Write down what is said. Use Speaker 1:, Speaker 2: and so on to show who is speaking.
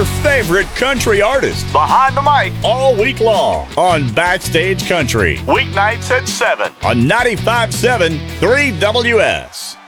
Speaker 1: your favorite country artists
Speaker 2: Behind the mic,
Speaker 1: all week long on Backstage Country
Speaker 2: weeknights at 7.
Speaker 1: on 95.7 3WS.